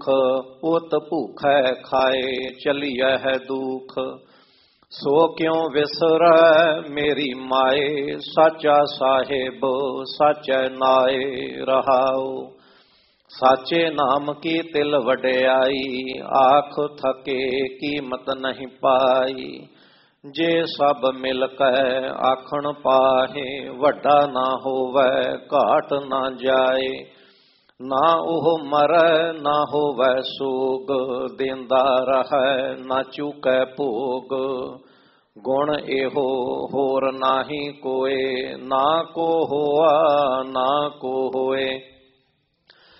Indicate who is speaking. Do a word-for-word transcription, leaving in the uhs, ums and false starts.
Speaker 1: ਪੁੱਤ ਭੂਖੈ ਖਾਏ ਚਲੀਐ ਹੈ ਦੁਖ। ਸੋ ਕਿਉ ਵਿਸਰੈ ਮੇਰੀ ਮਾਏ, ਸਾਚਾ ਸਾਹਿਬ ਸਾਚੈ ਨਾਏ ਰਹਾਉ। ਸਾਚੇ ਨਾਮ ਕੀ ਤਿਲ ਵਡਿਆਈ, ਆਖ ਥਕੇ ਕੀਮਤ ਨਹੀਂ ਪਾਈ। ਜੇ ਸਭ ਮਿਲ ਕੈ ਆਖਣ ਪਾਹੇ, ਵੱਡਾ ਨਾ ਹੋਵੈ ਘਾਟ ਨਾ ਜਾਏ। ਨਾ ਉਹ ਮਰੈ ਨਾ ਹੋਵੈ ਸੋਗ, ਦੇਂਦਾ ਰਹੈ ਨਾ ਚੁਕੈ ਭੋਗ। ਗੁਣ ਇਹੋ ਹੋਰ ਨਾਹੀ ਕੋਏ, ਨਾ ਕੋ ਹੋਆ ਨਾ ਕੋ ਹੋਏ।